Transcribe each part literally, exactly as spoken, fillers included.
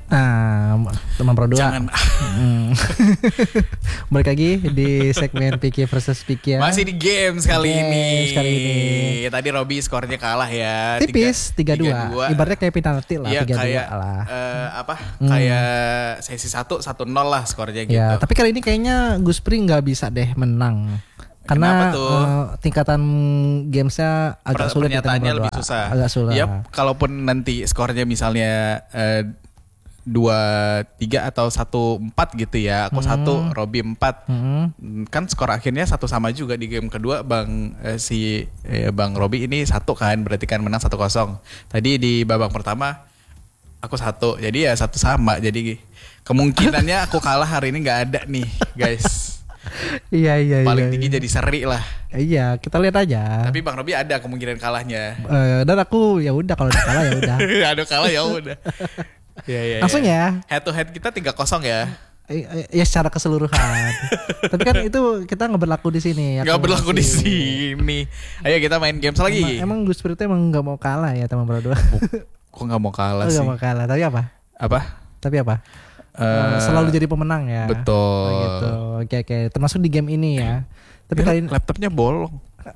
Nah, teman Pro dua. Jangan. Hmm. Balik lagi di segmen Piki versus Piki ya. Masih di game sekali Games ini. kali ini. Tadi Robby skornya kalah ya. Tipis tiga dua. Ibaratnya kayak penalti lah ya, tiga dua kayak, lah. Uh, apa? Hmm. Kayak sesi satu satu nol lah skornya gitu. Ya, tapi kali ini kayaknya Guspri nggak bisa deh menang. Karena uh, tingkatan gamesnya agak per- sulit. Pernyataannya lebih susah. Agak sulit. Ya, kalaupun nanti skornya misalnya uh, dua tiga atau satu empat gitu ya. Aku hmm. satu, Robby empat. Hmm. Kan skor akhirnya satu sama juga di game kedua. Bang eh, si eh, Bang Robby ini satu kan, berarti kan menang satu kosong. Tadi di babak pertama aku satu, jadi ya satu sama. Jadi kemungkinannya aku kalah hari ini nggak ada nih, guys. Iya iya. Paling iya, tinggi iya. jadi seri lah. Iya, kita lihat aja. Tapi Bang Robby ada kemungkinan kalahnya. Uh, dan aku ya udah kalau udah kalah ya udah. Ada kalah ya udah. Ya, ya, langsung ya. ya. Head to head kita tiga kosong ya. Ya secara keseluruhan. Tapi kan itu kita nggak berlaku di sini. Nggak berlaku di sini. Ayo kita main games lagi. Emang, emang Gus Spirit emang nggak mau kalah ya teman berdua. Kok nggak mau kalah oh, sih? Nggak mau kalah. Tapi apa? Apa? Tapi apa? Uh, Selalu jadi pemenang ya. Betul. Oh, gitu. Oke oke. Termasuk di game ini ya. Tapi ya, kali laptopnya bolong.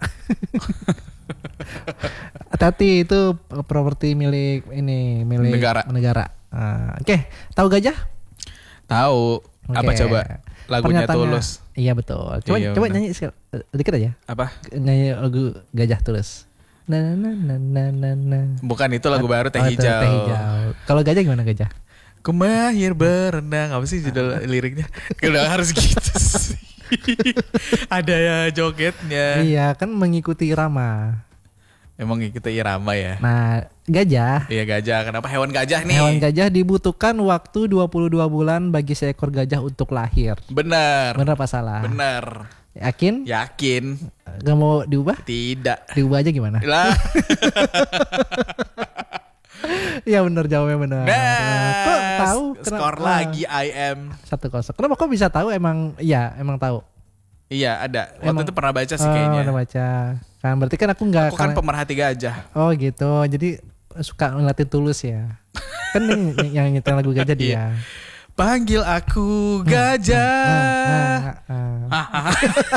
Hati-hati itu properti milik ini milik negara. Negara. Uh, Oke, okay. Tahu Gajah? Tahu. Okay. Apa coba? Lagunya Tulus. Iya betul. Coba iya, coba bener. Nyanyi sedikit aja. Apa? Nyanyi lagu Gajah Tulus. Na na na na na na. Bukan, itu lagu baru Teh oh, Hijau. Teh Hijau. Kalau Gajah gimana Gajah? Kemahir berenang, apa sih judul liriknya? Udah harus gitu sih. Ada ya jogetnya. Iya, kan mengikuti irama. Emang kita irama ya. Nah, gajah. Iya gajah. Kenapa hewan gajah nih? Hewan gajah dibutuhkan waktu dua puluh dua bulan bagi seekor gajah untuk lahir. Benar. Benar apa salah? Benar. Yakin? Yakin. Gak mau diubah? Tidak. Diubah aja gimana? Lah. Iya benar, jawabnya benar. Nah, kok tahu? Skor kenapa? lagi I am satu kosong. Kenapa kok bisa tahu? Emang iya, emang tahu. Iya ada. Waktu Emang, itu pernah baca sih oh, kayaknya. Pernah baca. Kan berarti kan aku nggak. Aku kan pemerhati gajah. Oh gitu. Jadi suka ngeliatin Tulus ya. Kan yang, yang nyetel lagu gajah dia. Panggil aku gajah. Nah, nah, nah.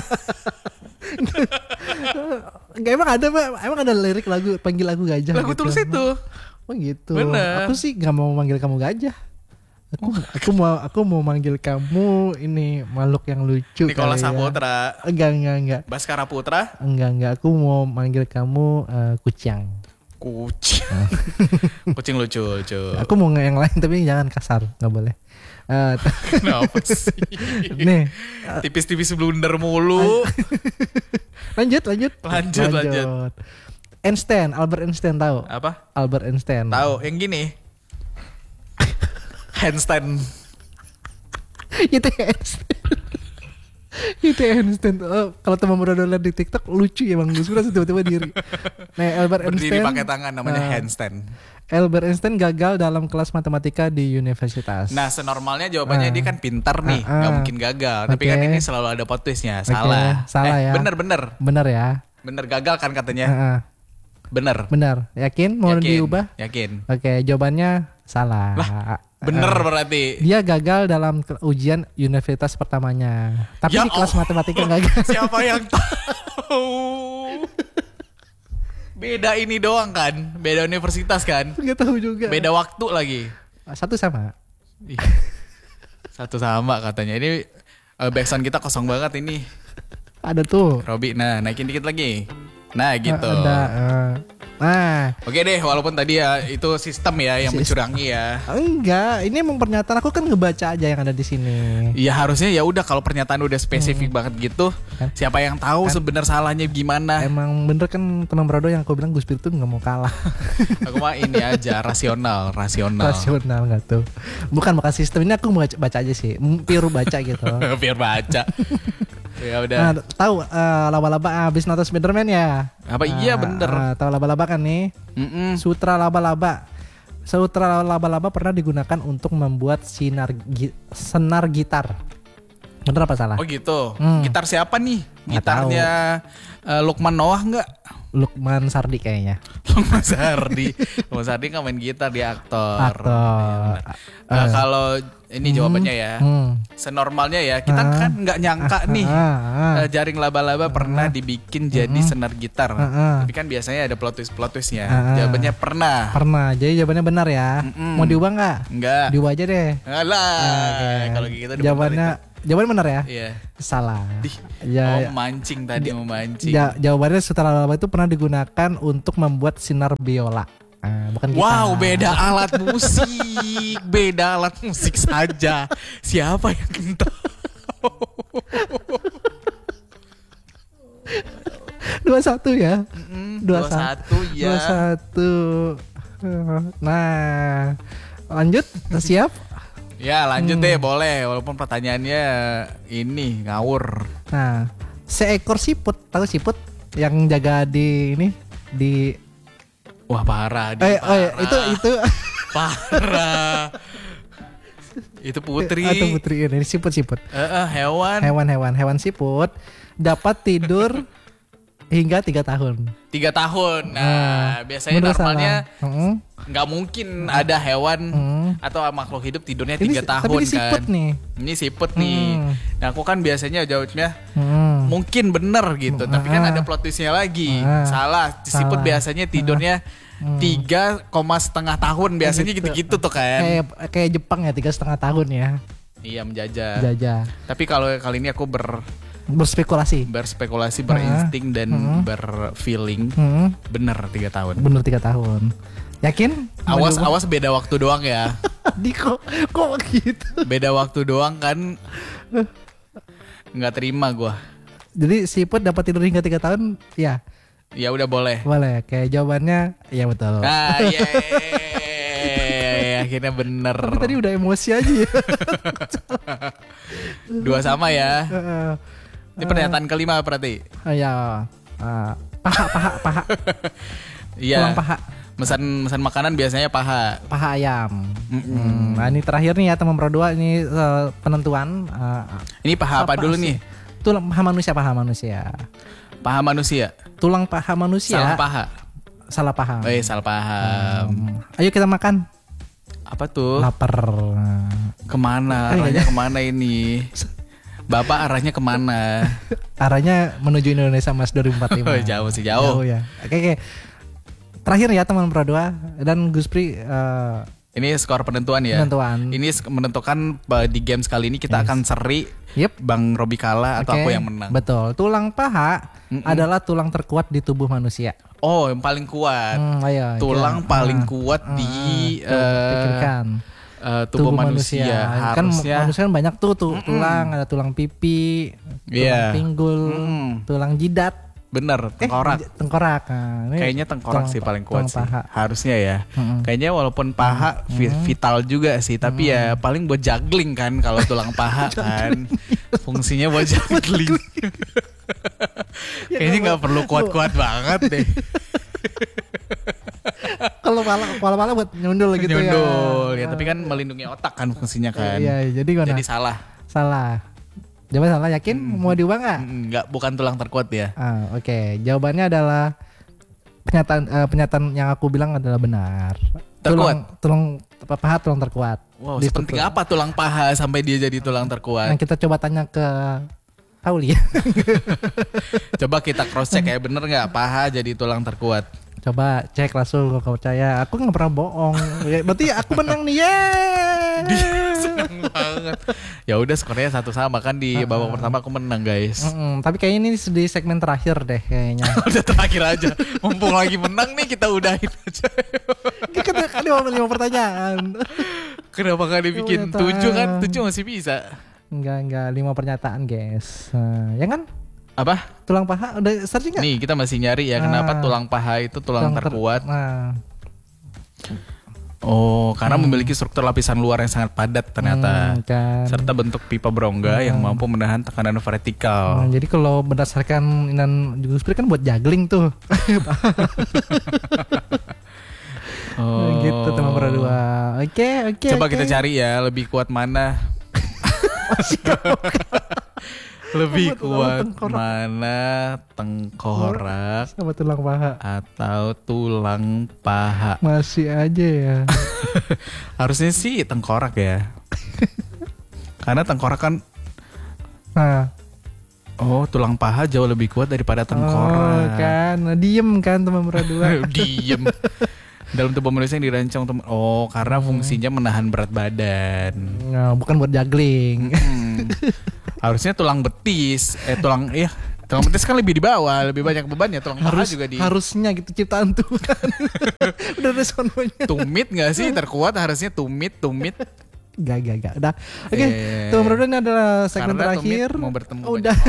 Gak emang ada Pak? Emang ada lirik lagu panggil aku gajah? Lagu gitu. Tulus itu. Oh gitu. Bener. Aku sih nggak mau manggil kamu gajah. Aku, aku mau aku mau manggil kamu ini makhluk yang lucu. Nicholas kali ya. Saputra. Enggak enggak enggak. Baskara Putra. Enggak enggak. Aku mau manggil kamu uh, Kucang. Kucing. Kucing lucu lucu. Aku mau yang lain tapi jangan kasar, nggak boleh. Uh, Kenapa sih? Nih. Tipis-tipis blunder mulu. lanjut lanjut. Lanjut lanjut. Einstein, Albert Einstein tahu? Apa? Albert Einstein. Tahu, yang gini. Handstand. Itu Einstein. Itu Einstein. Oh, kalau teman muda lihat di TikTok lucu ya Bang Gus, langsung tiba-tiba diri. Nah, Albert Berdiri Einstein pakai tangan namanya uh, handstand. Albert Einstein gagal dalam kelas matematika di universitas. Nah, senormalnya jawabannya uh, dia kan pintar nih, uh, uh, gak mungkin gagal. okay. Tapi kan ini selalu ada plot twistnya. Okay. Salah. Salah eh, ya. Bener bener. Bener ya. Bener gagal kan katanya. Uh, uh. Bener. Bener. Yakin mau Yakin. diubah? Yakin. Oke, okay, jawabannya salah. Lah, bener uh, berarti. Dia gagal dalam ujian universitas pertamanya. Tapi ya, di kelas oh. matematika gagal. Siapa yang tahu? Beda ini doang kan? Beda universitas kan? Gak tahu juga. Beda waktu lagi. Satu sama. Ih, satu sama katanya. Ini uh, backsound kita kosong banget ini. Ada tuh. Robby, nah naikin dikit lagi. Nah gitu. Uh, ada. Uh, nah. Oke deh, walaupun tadi ya itu sistem ya yang sistem. mencurangi ya. Enggak, ini emang pernyataan aku kan ngebaca aja yang ada di sini. Iya harusnya ya udah kalau pernyataan udah spesifik hmm. banget gitu, kan? Siapa yang tahu kan? Sebenarnya salahnya gimana? Emang bener kan teman Brado yang aku bilang Gus Pir tuh nggak mau kalah. Aku mah ini aja rasional, rasional. Rasional nggak tuh? Bukan bukan sistem ini aku baca, baca aja sih, pure baca gitu. Pure baca. Ya udah. Nah, tahu uh, laba-laba abis nonton Spiderman ya? Apa uh, iya bener. Uh, tahu laba-laba kan nih? Mm-mm. Sutra laba-laba. Sutra laba-laba pernah digunakan untuk membuat sinar gi- senar gitar. Bener apa salah? Oh gitu. Hmm. Gitar siapa nih? Gitarnya uh, Lukman Noah enggak? Lukman Sardi kayaknya. Lukman Sardi. Lukman Sardi kan main gitar, dia aktor. Aktor. Ya, uh, uh, kalau ini jawabannya ya, Hmm. senormalnya ya, kita Uh, kan nggak nyangka uh, nih uh, uh, uh, jaring laba-laba uh, pernah dibikin jadi uh, senar gitar. uh, uh. Tapi kan biasanya ada plot twist plot twistnya. Uh, uh. Jawabannya pernah. Pernah. Jadi jawabannya benar ya. Mm-mm. Mau diubah nggak? Enggak. Diubah aja deh. Alah, Oke. kalau gitu udah jawabannya jawabannya benar ya? bener itu. Iya. Salah. Dih. Ya, oh, mancing tadi mau mancing. ja- jawabannya setelah laba itu pernah digunakan untuk membuat sinar biola. Ah, bukan gitar. Wow, beda alat musik, beda alat musik saja. Siapa yang tahu? Dua satu ya. Mm, Dua dua satu ya. Dua satu. Nah, lanjut. Siap? Ya lanjut Hmm. deh boleh, walaupun pertanyaannya ini ngawur. Nah, seekor siput, tahu siput yang jaga di ini di Wah parah, di eh, parah. oh ya, itu itu parah. Itu putri. atau putri ini siput-siput. Eh, eh, hewan. Hewan-hewan, hewan siput dapat tidur hingga tiga tahun. Tiga tahun. Nah, biasanya Bener normalnya salah. Mm-mm. nggak mungkin ada hewan Mm. atau makhluk hidup tidurnya Ini tiga si- tahun tapi ini kan. siput nih. Ini siput nih. Hmm. Nah aku kan biasanya jawabnya Mm. mungkin bener gitu, tapi kan Ah. ada plot twistnya lagi. Ah. Salah. Siput Salah. biasanya tidurnya tiga koma setengah tahun biasanya Gitu. gitu-gitu tuh kan. Kayak kayak Jepang ya tiga setengah tahun ya Iya menjajah. jajah Tapi kalau kali ini aku ber berspekulasi. berspekulasi, berinsting dan Hmm. berfeeling Hmm, bener tiga tahun. bener tiga tahun. Yakin? Mau Awas diubah? awas beda waktu doang ya. Di kok kok gitu. Beda waktu doang kan. Nggak terima gua. Jadi siput dapat tidur hingga tiga tahun? Ya, Ya udah boleh. boleh. Kayak jawabannya ya betul. Ah, yeay. Akhirnya bener. Tapi tadi udah emosi aja ya. Dua sama ya. Heeh. Ini pernyataan kelima berarti. Ah, ya. Ah, paha paha paha. Tulang Iya. paha. Mesan mesan makanan biasanya paha. Paha ayam. Hmm, nah ini terakhir nih ya teman berdua ini eh, penentuan. eh, Ini paha apa dulu sih? nih? Tulang paha manusia, paha manusia. Paha manusia. Tulang paha manusia. Salah paha. Salah paham. Eh salah paham. Hmm. Ayo kita makan. Apa tuh? Lapar. Kemana? Eh, Arahnya kemana ini? Bapak arahnya kemana? Arahnya menuju Indonesia Mas dua ribu empat puluh lima. Oh, jauh sih, jauh. ya. Oke oke. Terakhir ya teman berdua dan Guspri eh, Ini skor penentuan ya. penentuan. Ini sk- menentukan uh, di games kali ini kita Yes. akan seri Yep. Bang Robi kalah atau Oke, aku yang menang. Betul. Tulang paha Mm-mm. adalah tulang terkuat di tubuh manusia. Oh, yang paling kuat. Hmm, ayo, Tulang kita- paling ah, kuat ah, di tuh, eh, pikirkan. eh, tubuh, manusia. Kan Harusnya manusia kan banyak tuh, tuh tulang, ada tulang pipi, tulang Iya. pinggul, Mm-mm. tulang jidat, bener eh tengkorak. j- tengkorak. Nah, ini Kayaknya tengkorak tulang sih pa- paling kuat tulang sih. paha. Harusnya ya. Mm-mm. Kayaknya walaupun paha vi- vital juga sih, tapi ya paling buat juggling kan kalau tulang paha kan. Fungsinya buat juggling. Kayaknya nggak perlu kuat-kuat banget deh. Kalau pala pala pala buat nyundul gitu ya. Nyundul ya, tapi kan melindungi otak kan fungsinya kan. Iya, jadi gimana? Jadi salah. Salah. Jawaban salah, yakin? Mau diubah nggak? Enggak, bukan tulang terkuat ya. Ah, oke. Jawabannya adalah pernyataan eh, pernyataan yang aku bilang adalah benar. Tulang tulang apa, paha tulang terkuat. Wow, Di sepenting tubuh. apa tulang paha sampai dia jadi tulang Nah, terkuat? kita coba tanya ke Pauli ya. Coba kita cross check ya, bener nggak paha jadi tulang terkuat? Coba cek langsung kalau kau percaya. Aku nggak pernah bohong. Ya, berarti aku menang nih. Yeay. Seneng banget. Ya udah skornya satu sama kan di babak pertama aku menang guys. Mm-mm, tapi kayaknya ini di segmen terakhir deh kayaknya. Udah terakhir aja. Mumpung lagi menang nih kita udahin aja. Kan ada lima, lima pertanyaan. Kenapa gak dibikin Ternyata. tujuh kan? Tujuh masih bisa. Enggak enggak lima pernyataan guys. Nah, ya kan? Apa? Tulang paha udah searching nggak? Nih kita masih nyari ya kenapa Ah. tulang paha itu tulang, ter- terkuat. Nah, Oh, karena memiliki struktur lapisan luar yang sangat padat ternyata. hmm, kan. Serta bentuk pipa berongga yang mampu menahan tekanan Nah, vertikal. jadi kalau berdasarkan Inan Guspri kan buat juggling tuh. Oh. Gitu teman berdua. Oke, oke. Coba oke. kita cari ya lebih kuat mana. Lebih Sama tulang kuat tengkorak. mana tengkorak Sama tulang paha. atau tulang paha? Masih aja ya. Harusnya sih tengkorak ya. Karena tengkorak kan, Nah, oh tulang paha jauh lebih kuat daripada oh tengkorak. kan, nah, diem kan teman berdua. Diem. Dalam tubuh manusia yang dirancang untuk, oh karena fungsinya menahan berat badan. Nah, bukan buat juggling. Hmm. Harusnya tulang betis, eh tulang, iya tulang betis kan lebih di bawah, lebih banyak bebannya. Tulang paha Harus juga di. harusnya gitu ciptaan Tuhan. Udah ada sononya. Tumit nggak sih terkuat harusnya tumit tumit. Gak, gak, gak. Udah. Oke, Eh, teman berdua ini adalah segmen karena terakhir. Tumit mau bertemu Oh, udah.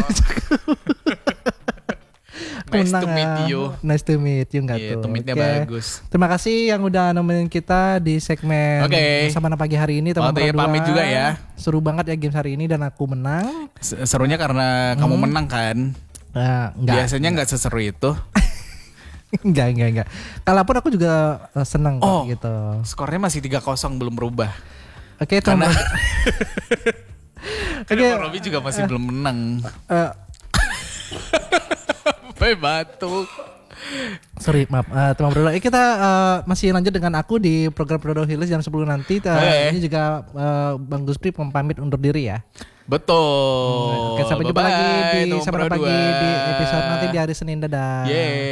Nice to Menang, meet ah. you. Nice to meet you nggak Iya, tuh. tumitnya Oke. bagus. Terima kasih yang udah nemenin kita di segmen Oke. Sabana pagi hari ini teman Oh, Teh, berdua. pamit juga ya. Seru banget ya games hari ini dan aku menang. S- Serunya karena kamu Hmm. menang kan. Nah, enggak. Biasanya nggak seseru itu. enggak, enggak, enggak. Kalaupun aku juga eh, senang kok Oh. gitu. Skornya masih tiga kosong belum berubah. Oke, Karena teman. karena Oke. Bang Robi juga masih belum menang. Eh, Sampai batuk. sorry, maaf. Eh, teman berdua. Eh, kita eh, masih lanjut dengan aku di program Prodo Hills jam sepuluh nanti. Eh, Oke. Ini juga eh, Bang Guspri pamit undur diri ya. Betul. Oke, sampai jumpa lagi Bye-bye, di teman Sabana berdua. pagi di episode nanti di hari Senin. Dadah. Yeay.